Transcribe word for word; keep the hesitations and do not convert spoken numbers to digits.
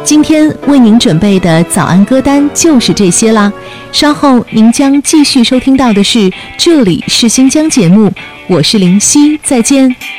今天为您准备的早安歌单就是这些啦，稍后您将继续收听到的是这里是新疆节目，我是林夕，再见。